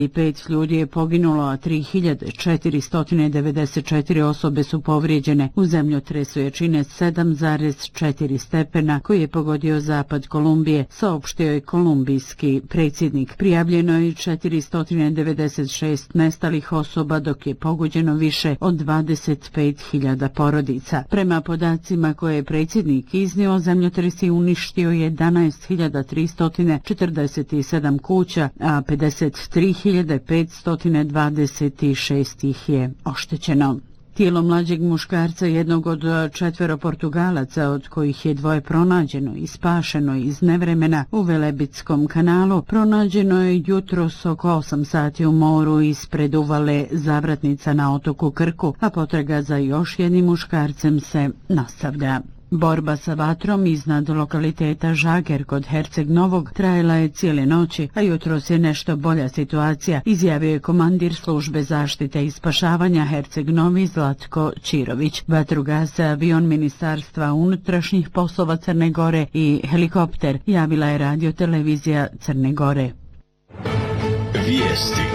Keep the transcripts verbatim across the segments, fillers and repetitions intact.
Pet ljudi je poginulo, a tri hiljade četiristo devedeset četiri osobe su povrijeđene. U zemljotresu jačine sedam zarez četiri stepena koji je pogodio zapad Kolumbije, saopštio je kolumbijski predsjednik. Prijavljeno je četiristo devedeset šest nestalih osoba, dok je pogođeno više od dvadeset pet hiljada porodica. Prema podacima koje je predsjednik iznio, zemljotres je uništio jedanaest hiljada tristo četrdeset sedam kuća, a pedeset tri hiljade petsto dvadeset šest ih je oštećeno. Tijelo mlađeg muškarca, jednog od četvero Portugalaca, od kojih je dvoje pronađeno i spašeno iz nevremena u Velebitskom kanalu, pronađeno je jutros oko osam sati u moru ispred uvale Zavratnica na otoku Krku, a potraga za još jednim muškarcem se nastavlja. Borba sa vatrom iznad lokaliteta Žager kod Herceg Novog trajala je cijele noći, a jutros je nešto bolja situacija, izjavio je komandir službe zaštite i spašavanja Herceg Novi Zlatko Čirović. Vatrogasce, avion Ministarstva unutrašnjih poslova Crne Gore i helikopter, javila je radio televizija Crne Gore. Vijesti.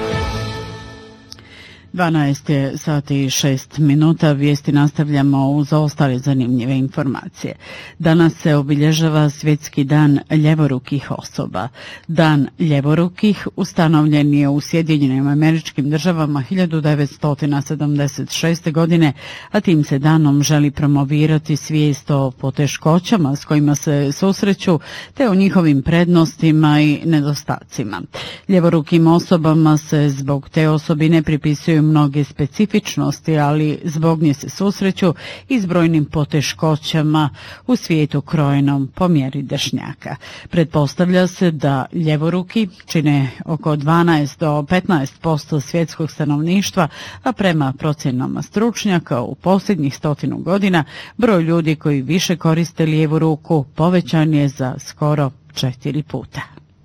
dvanaest je sati i šest minuta, vijesti nastavljamo uz ostale zanimljive informacije. Danas se obilježava Svjetski dan ljevorukih osoba. Dan ljevorukih ustanovljen je u Sjedinjenim Američkim Državama hiljadu devetsto sedamdeset šeste. godine, a tim se danom želi promovirati svijest o poteškoćama s kojima se susreću, te o njihovim prednostima i nedostacima. Ljevorukim osobama se zbog te osobine pripisuju mnoge specifičnosti, ali zbog nje se susreću i s brojnim poteškoćama u svijetu krojenom po mjeri dešnjaka. Pretpostavlja se da ljevoruki čine oko dvanaest do petnaest posto svjetskog stanovništva, a prema procjenama stručnjaka u posljednjih stotinu godina broj ljudi koji više koriste lijevu ruku povećan je za skoro četiri puta.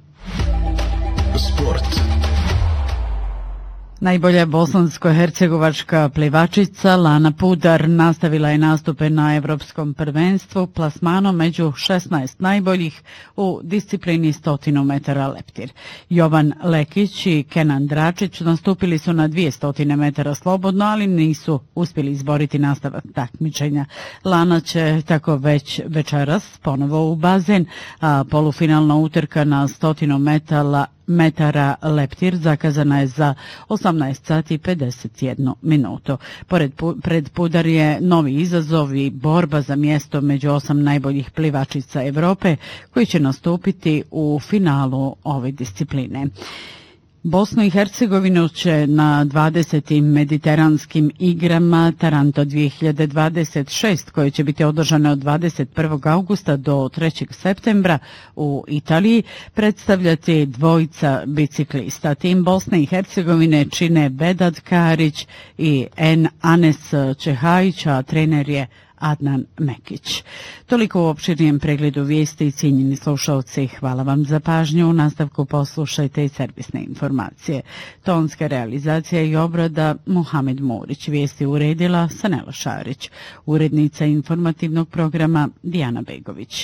Sport. Najbolja bosansko-hercegovačka plivačica Lana Pudar nastavila je nastupe na Evropskom prvenstvu plasmanom među šesnaest najboljih u disciplini stotinu metara leptir. Jovan Lekić i Kenan Dračić nastupili su na dvjesto metara slobodno, ali nisu uspjeli izboriti nastavak takmičenja. Lana će tako već večeras ponovo u bazen, a polufinalna utrka na stotinu metara metara leptir zakazana je za osamnaest sati i pedeset jednu minutu. Pored pred Pudar je novi izazov i borba za mjesto među osam najboljih plivačica Europe koji će nastupiti u finalu ove discipline. Bosnu i Hercegovinu će na dvadesetim mediteranskim igrama Taranto dvije hiljade dvadeset šest, koje će biti održane od dvadeset prvog augusta do trećeg septembra u Italiji, predstavljati dvojica biciklista. Tim Bosne i Hercegovine čine Vedad Karić i En Anes Čehajić, a trener je Adnan Mekić. Toliko u opširnijem pregledu vijesti, cijenjeni slušalci. Hvala vam za pažnju. U nastavku poslušajte i servisne informacije. Tonska realizacija i obrada Muhamed Murić. Vijesti uredila Sanela Šarić. Urednica informativnog programa Dijana Begović.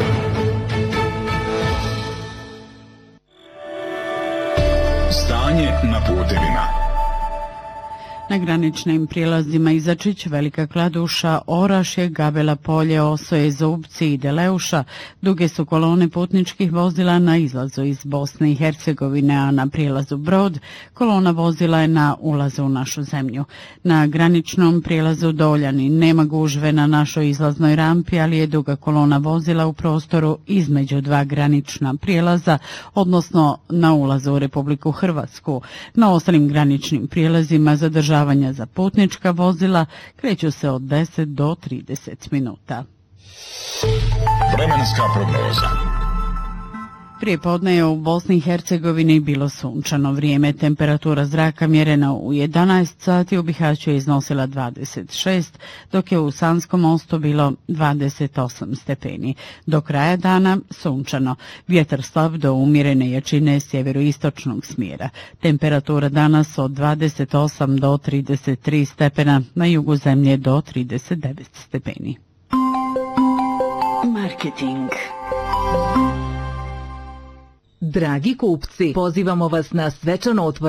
Stanje na putevima. Na graničnim prijelazima Izačić, Velika Kladuša, Orašje, Gabela Polje, Osoje, Zubci i Deleuša duge su kolone putničkih vozila na izlazu iz Bosne i Hercegovine, a na prijelazu Brod kolona vozila je na ulazu u našu zemlju. Na graničnom prijelazu Doljani nema gužve na našoj izlaznoj rampi, ali je duga kolona vozila u prostoru između dva granična prijelaza, odnosno na ulazu u Republiku Hrvatsku. Na ostalim graničnim prijelazima zadržava za putnička vozila kreću se od deset do trideset minuta. Vremenska prognoza. Prije podne je u Bosni i Hercegovini bilo sunčano vrijeme. Temperatura zraka mjerena u jedanaest sati u Bihaću je iznosila dvadeset šest, dok je u Sanskom Mostu bilo dvadeset osam stepeni. Do kraja dana sunčano. Vjetar slab do umjerene jačine sjeveroistočnog smjera. Temperatura danas od dvadeset osam do trideset tri stepena, na jugu zemlje do trideset devet stepeni. Marketing. Dragi kupci, pozivamo vas na svečano otvaranje